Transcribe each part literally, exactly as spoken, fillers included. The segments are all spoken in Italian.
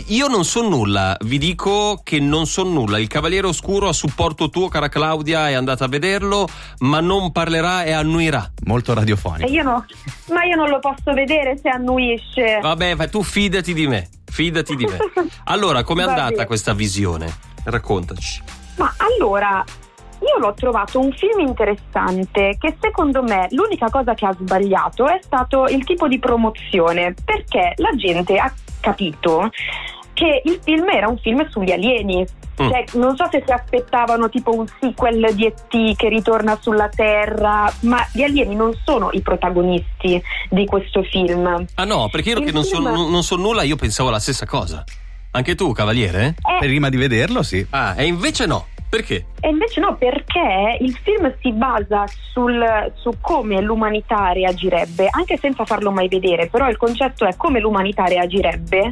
io non so nulla, vi dico che non so nulla. Il Cavaliere Oscuro, a supporto tuo, cara Claudia, è andata a vederlo, ma non parlerà e annuirà. Molto radiofonico. E io no, ma io non lo posso vedere se annuisce. Vabbè, tu fidati di me, fidati di me. Allora, com'è andata questa visione? Raccontaci. Ma allora, io l'ho trovato un film interessante che secondo me l'unica cosa che ha sbagliato è stato il tipo di promozione, perché la gente ha capito che il film era un film sugli alieni. Mm. Cioè, non so se si aspettavano tipo un sequel di E T che ritorna sulla Terra, ma gli alieni non sono i protagonisti di questo film. Ah no, perché io il che non, film... so, non so nulla, io pensavo la stessa cosa. Anche tu, Cavaliere? Eh... Prima di vederlo, sì. Ah, e invece no. Perché? E invece no, perché il film si basa sul, su come l'umanità reagirebbe, anche senza farlo mai vedere, però il concetto è come l'umanità reagirebbe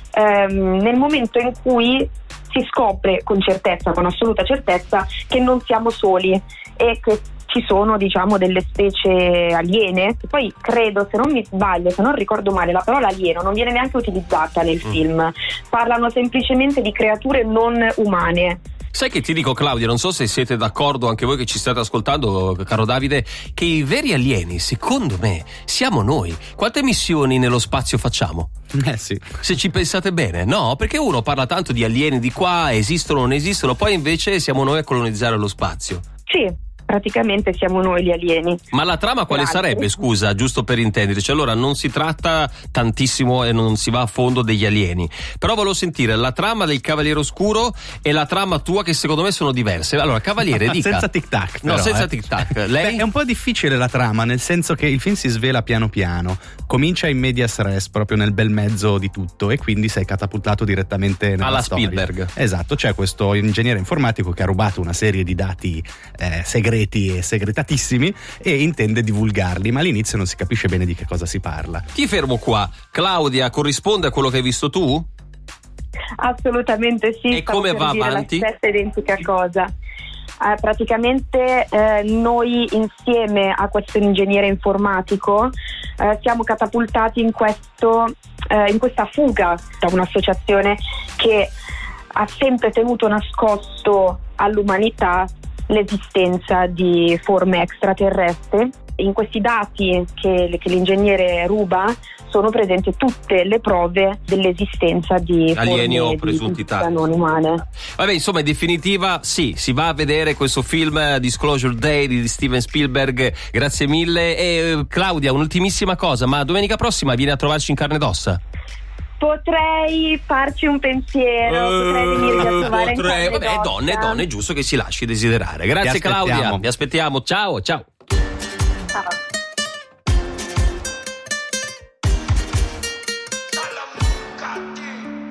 ehm, nel momento in cui si scopre con certezza, con assoluta certezza, che non siamo soli e che ci sono, diciamo, delle specie aliene. Poi credo, se non mi sbaglio, se non ricordo male, la parola alieno non viene neanche utilizzata nel mm. film, parlano semplicemente di creature non umane. Sai che ti dico, Claudia, non so se siete d'accordo anche voi che ci state ascoltando, caro Davide, che i veri alieni, secondo me, siamo noi. Quante missioni nello spazio facciamo? Eh sì. Se ci pensate bene, no? Perché uno parla tanto di alieni di qua, esistono o non esistono, poi invece siamo noi a colonizzare lo spazio. Sì. Praticamente siamo noi gli alieni. Ma la trama quale Grazie. sarebbe, scusa, giusto per intenderci? Allora, non si tratta tantissimo e non si va a fondo degli alieni, però volevo sentire la trama del Cavaliere Oscuro e la trama tua, che secondo me sono diverse. Allora, Cavaliere, dica. Senza tic tac. No, però, senza eh. tic tac. Lei? Beh, è un po' difficile la trama, nel senso che il film si svela piano piano, comincia in medias res, proprio nel bel mezzo di tutto, e quindi sei catapultato direttamente nella alla storia. Spielberg. Esatto, c'è questo ingegnere informatico che ha rubato una serie di dati eh, segreti e segretatissimi e intende divulgarli, ma all'inizio non si capisce bene di che cosa si parla. Ti fermo qua. Claudia, corrisponde a quello che hai visto tu? Assolutamente sì. E come va avanti? La stessa identica cosa. Eh, praticamente eh, noi insieme a questo ingegnere informatico eh, siamo catapultati in questo eh, in questa fuga da un'associazione che ha sempre tenuto nascosto all'umanità l'esistenza di forme extraterrestri. In questi dati che, che l'ingegnere ruba sono presenti tutte le prove dell'esistenza di alieni forme o presunti tali non umane. Vabbè, insomma, in definitiva, sì, si va a vedere questo film Disclosure Day di Steven Spielberg. Grazie mille. E Claudia, un'ultimissima cosa, ma domenica prossima vieni a trovarci in carne ed ossa? Potrei farci un pensiero, uh, potrei venire a trovare potrei, in vabbè, donne, donne, è giusto che si lasci desiderare. Grazie Claudia, vi aspettiamo. Ciao, ciao. Ciao.